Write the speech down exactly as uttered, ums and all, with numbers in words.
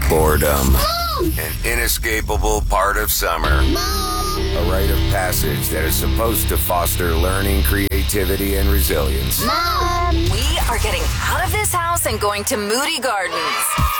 Boredom. An inescapable part of summer. A rite of passage that is supposed to foster learning, creativity, and resilience. Mom! We are getting out of this house and going to Moody Gardens.